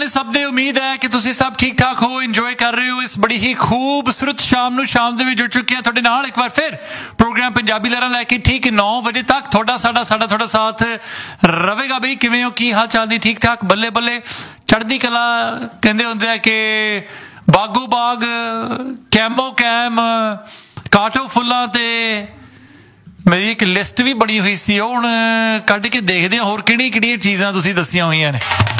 ਸਭ ਦੇ ਉਮੀਦ ਹੈ ਕਿ ਤੁਸੀਂ ਸਭ ਠੀਕ ਠਾਕ ਹੋ, ਇੰਜੋਏ ਕਰ ਰਹੇ ਹੋ ਇਸ ਬੜੀ ਹੀ ਖੂਬਸੂਰਤ ਸ਼ਾਮ ਨੂੰ। ਸ਼ਾਮ ਦੇ ਵਿੱਚ ਜੁੜ ਚੁੱਕੇ ਹਾਂ ਤੁਹਾਡੇ ਨਾਲ ਇੱਕ ਵਾਰ ਫਿਰ ਪ੍ਰੋਗਰਾਮ ਪੰਜਾਬੀ ਲਹਿਰਾਂ ਲੈ ਕੇ ਠੀਕ 9 ਵਜੇ ਤੱਕ ਤੁਹਾਡਾ ਤੁਹਾਡਾ ਸਾਥ ਰਹੇਗਾ। ਬਈ ਕਿਵੇਂ ਹੋ, ਕੀ ਹਾਲ ਚਾਲ ਨੇ? ਠੀਕ ਠਾਕ, ਬੱਲੇ ਬੱਲੇ, ਚੜ੍ਹਦੀ ਕਲਾ। ਕਹਿੰਦੇ ਹੁੰਦੇ ਆ ਕਿ ਬਾਗੋ ਬਾਗ, ਕੈਮੋ ਕੈਮ, ਕਾਟੋ ਫੁੱਲਾਂ ਤੇ ਮੇਰੀ ਇੱਕ ਲਿਸਟ ਵੀ ਬਣੀ ਹੋਈ ਸੀ, ਉਹ ਹੁਣ ਕੱਢ ਕੇ ਦੇਖਦੇ ਹਾਂ ਹੋਰ ਕਿਹੜੀਆਂ ਕਿਹੜੀਆਂ ਚੀਜ਼ਾਂ ਤੁਸੀਂ ਦੱਸੀਆਂ ਹੋਈਆਂ ਨੇ।